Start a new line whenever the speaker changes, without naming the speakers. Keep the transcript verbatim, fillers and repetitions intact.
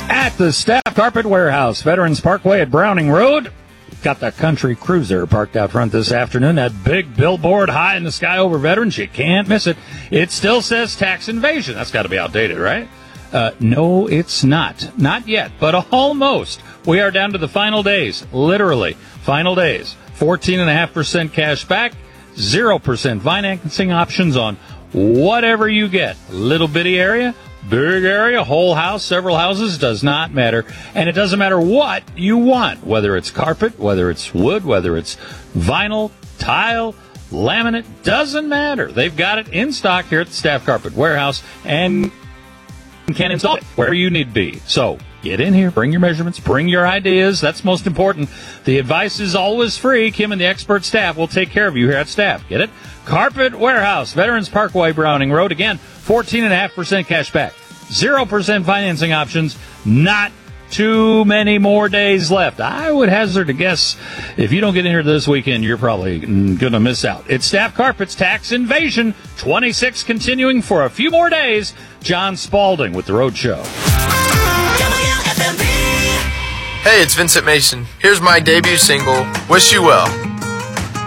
At the Staff Carpet Warehouse, Veterans Parkway at Browning Road. Got the Country Cruiser parked out front this afternoon. That big billboard high in the sky over Veterans. You can't miss it. It still says tax invasion. That's got to be outdated, right? Uh, no, it's not. Not yet, but almost. We are down to the final days. Literally, final days. fourteen point five percent cash back, zero percent financing options on whatever you get. Little bitty area, big area, whole house, several houses, does not matter. And it doesn't matter what you want, whether it's carpet, whether it's wood, whether it's vinyl, tile, laminate, doesn't matter. They've got it in stock here at the Staff Carpet Warehouse and can install it wherever you need to be. So get in here, bring your measurements, bring your ideas. That's most important. The advice is always free. Kim and the expert staff will take care of you here at Staff. Get it? Carpet Warehouse, Veterans Parkway, Browning Road. Again, fourteen point five percent cash back, zero percent financing options. Not too many more days left. I would hazard to guess if you don't get in here this weekend, you're probably going to miss out. It's Staff Carpet's Tax Invasion twenty-six continuing for a few more days. John Spalding with The Road Show.
Hey, it's Vincent Mason. Here's my debut single, Wish You Well.